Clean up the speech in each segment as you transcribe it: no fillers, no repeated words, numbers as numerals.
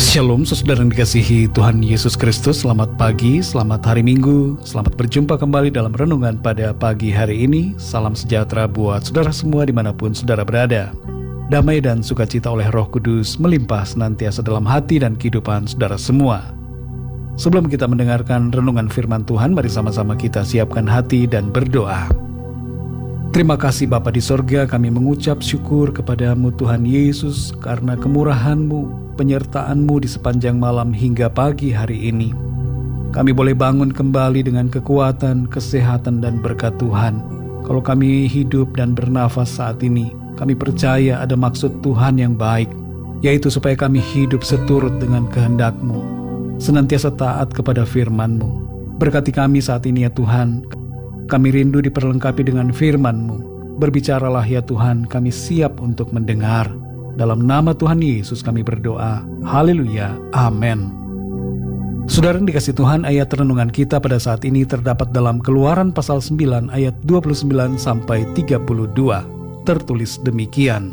Shalom saudara yang dikasihi Tuhan Yesus Kristus. Selamat pagi, selamat hari Minggu. Selamat berjumpa kembali dalam renungan pada pagi hari ini. Salam sejahtera buat saudara semua dimanapun saudara berada. Damai dan sukacita oleh Roh Kudus melimpah senantiasa dalam hati dan kehidupan saudara semua. Sebelum kita mendengarkan renungan firman Tuhan, mari sama-sama kita siapkan hati dan berdoa. Terima kasih Bapa di sorga, kami mengucap syukur kepadamu Tuhan Yesus karena kemurahan-Mu, penyertaan-Mu di sepanjang malam hingga pagi hari ini. Kami boleh bangun kembali dengan kekuatan, kesehatan dan berkat Tuhan. Kalau kami hidup dan bernafas saat ini, kami percaya ada maksud Tuhan yang baik, yaitu supaya kami hidup seturut dengan kehendak-Mu, senantiasa taat kepada firman-Mu. Berkati kami saat ini ya Tuhan. Kami rindu diperlengkapi dengan firman-Mu. Berbicaralah ya Tuhan, kami siap untuk mendengar. Dalam nama Tuhan Yesus kami berdoa. Haleluya. Amin. Saudara yang dikasihi Tuhan, ayat renungan kita pada saat ini terdapat dalam Keluaran pasal 9 ayat 29 sampai 32. Tertulis demikian.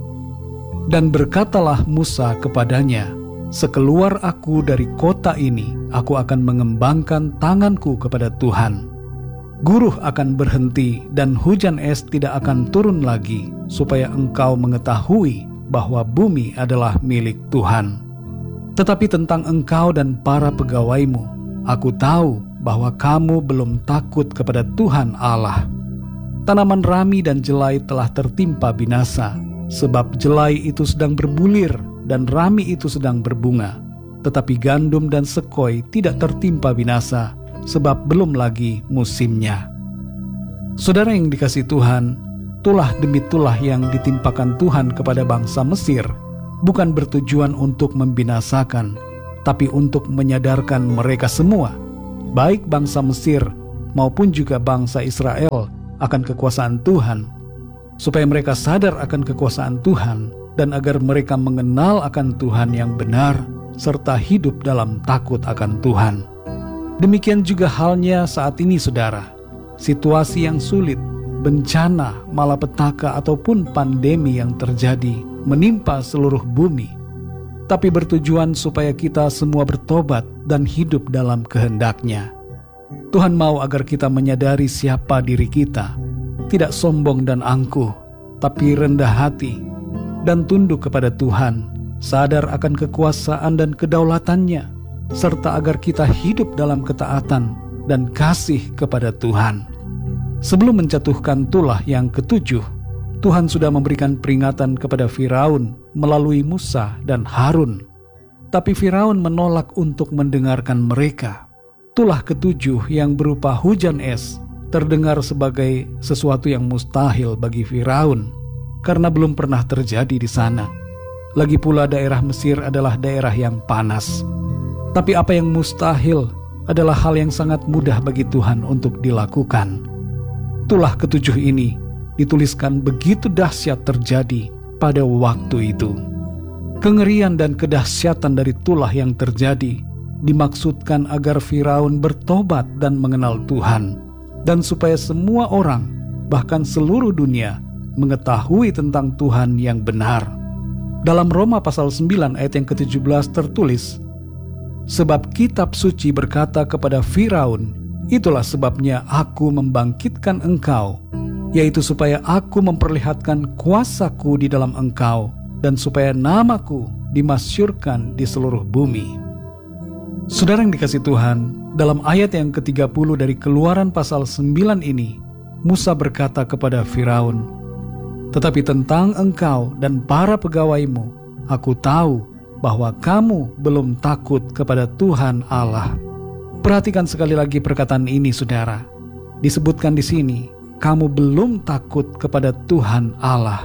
Dan berkatalah Musa kepadanya, sekeluar aku dari kota ini, aku akan mengembangkan tanganku kepada Tuhan. Guruh akan berhenti dan hujan es tidak akan turun lagi, supaya engkau mengetahui bahwa bumi adalah milik Tuhan. Tetapi tentang engkau dan para pegawaimu, aku tahu bahwa kamu belum takut kepada Tuhan Allah. Tanaman rami dan jelai telah tertimpa binasa, sebab jelai itu sedang berbulir dan rami itu sedang berbunga. Tetapi gandum dan sekoi tidak tertimpa binasa, sebab belum lagi musimnya. Saudara yang dikasihi Tuhan, tulah demi tulah yang ditimpakan Tuhan kepada bangsa Mesir bukan bertujuan untuk membinasakan, tapi untuk menyadarkan mereka semua, baik bangsa Mesir maupun juga bangsa Israel, akan kekuasaan Tuhan, supaya mereka sadar akan kekuasaan Tuhan dan agar mereka mengenal akan Tuhan yang benar serta hidup dalam takut akan Tuhan. Demikian juga halnya saat ini saudara. Situasi yang sulit, bencana, malapetaka ataupun pandemi yang terjadi menimpa seluruh bumi, tapi bertujuan supaya kita semua bertobat dan hidup dalam kehendak-Nya. Tuhan mau agar kita menyadari siapa diri kita, tidak sombong dan angkuh, tapi rendah hati dan tunduk kepada Tuhan, sadar akan kekuasaan dan kedaulatan-Nya, serta agar kita hidup dalam ketaatan dan kasih kepada Tuhan. Sebelum menjatuhkan tulah yang ketujuh, Tuhan sudah memberikan peringatan kepada Firaun melalui Musa dan Harun. Tapi Firaun menolak untuk mendengarkan mereka. Tulah ketujuh yang berupa hujan es terdengar sebagai sesuatu yang mustahil bagi Firaun, karena belum pernah terjadi di sana. Lagi pula daerah Mesir adalah daerah yang panas. Tapi apa yang mustahil adalah hal yang sangat mudah bagi Tuhan untuk dilakukan. Tulah ketujuh ini dituliskan begitu dahsyat terjadi pada waktu itu. Kengerian dan kedahsyatan dari tulah yang terjadi dimaksudkan agar Firaun bertobat dan mengenal Tuhan, dan supaya semua orang, bahkan seluruh dunia, mengetahui tentang Tuhan yang benar. Dalam Roma pasal 9 ayat yang ke-17 tertulis, sebab kitab suci berkata kepada Firaun, itulah sebabnya aku membangkitkan engkau, yaitu supaya aku memperlihatkan kuasaku di dalam engkau, dan supaya namaku dimasyurkan di seluruh bumi. Saudara yang dikasihi Tuhan, dalam ayat yang ke-30 dari Keluaran pasal 9 ini, Musa berkata kepada Firaun, tetapi tentang engkau dan para pegawaimu, aku tahu bahwa kamu belum takut kepada Tuhan Allah. Perhatikan sekali lagi perkataan ini saudara. Disebutkan di sini, kamu belum takut kepada Tuhan Allah.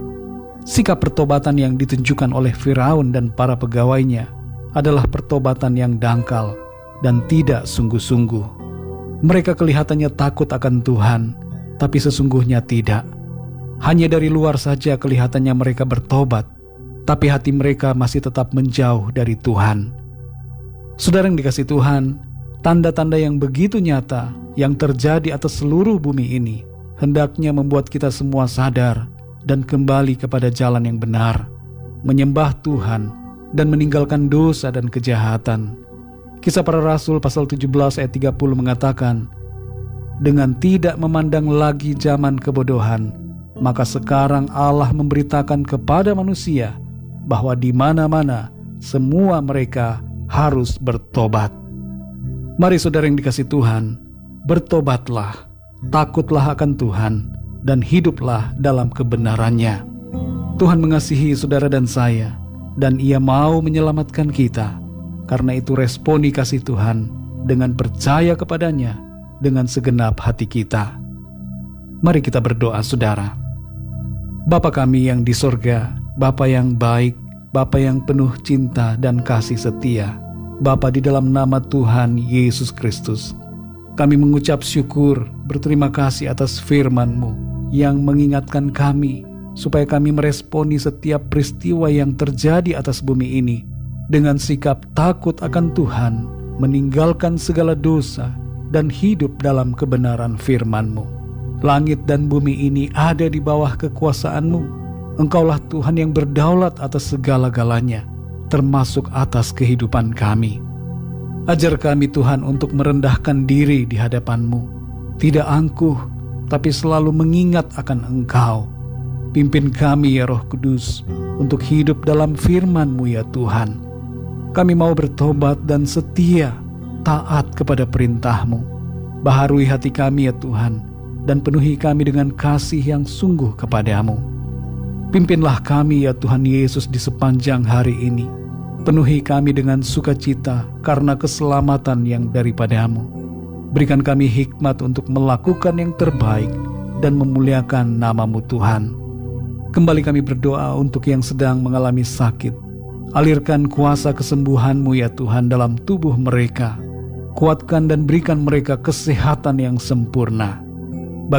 Sikap pertobatan yang ditunjukkan oleh Firaun dan para pegawainya adalah pertobatan yang dangkal dan tidak sungguh-sungguh. Mereka kelihatannya takut akan Tuhan, tapi sesungguhnya tidak. Hanya dari luar saja kelihatannya mereka bertobat, tapi hati mereka masih tetap menjauh dari Tuhan. Saudara yang dikasihi Tuhan, tanda-tanda yang begitu nyata yang terjadi atas seluruh bumi ini hendaknya membuat kita semua sadar dan kembali kepada jalan yang benar, menyembah Tuhan dan meninggalkan dosa dan kejahatan. Kisah Para Rasul pasal 17 ayat 30 mengatakan, dengan tidak memandang lagi zaman kebodohan, maka sekarang Allah memberitakan kepada manusia bahwa di mana-mana semua mereka harus bertobat. Mari saudara yang dikasihi Tuhan, bertobatlah, takutlah akan Tuhan, dan hiduplah dalam kebenarannya. Tuhan mengasihi saudara dan saya, dan Ia mau menyelamatkan kita. Karena itu responi kasih Tuhan dengan percaya kepadanya dengan segenap hati kita. Mari kita berdoa saudara. Bapa kami yang di sorga, Bapa yang baik, Bapa yang penuh cinta dan kasih setia, Bapa di dalam nama Tuhan Yesus Kristus, kami mengucap syukur, berterima kasih atas firman-Mu yang mengingatkan kami supaya kami meresponi setiap peristiwa yang terjadi atas bumi ini dengan sikap takut akan Tuhan, meninggalkan segala dosa, dan hidup dalam kebenaran firman-Mu. Langit dan bumi ini ada di bawah kekuasaan-Mu. Engkaulah Tuhan yang berdaulat atas segala-galanya, termasuk atas kehidupan kami. Ajar kami Tuhan untuk merendahkan diri di hadapan-Mu, tidak angkuh, tapi selalu mengingat akan Engkau. Pimpin kami ya Roh Kudus, untuk hidup dalam firman-Mu ya Tuhan. Kami mau bertobat dan setia, taat kepada perintah-Mu. Baharui hati kami ya Tuhan, dan penuhi kami dengan kasih yang sungguh kepadamu. Pimpinlah kami ya Tuhan Yesus di sepanjang hari ini. Penuhi kami dengan sukacita karena keselamatan yang daripada-Mu. Berikan kami hikmat untuk melakukan yang terbaik dan memuliakan nama-Mu Tuhan. Kembali kami berdoa untuk yang sedang mengalami sakit. Alirkan kuasa kesembuhan-Mu ya Tuhan dalam tubuh mereka. Kuatkan dan berikan mereka kesehatan yang sempurna.